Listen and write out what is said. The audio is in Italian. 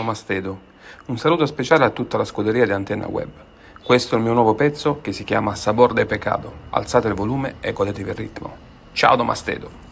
sono Mastedo. Un saluto speciale a tutta la scuderia di Antenna Web. Questo è il mio nuovo pezzo che si chiama Sabor de Pecado. Alzate il volume e godetevi il ritmo. Ciao da Mastedo!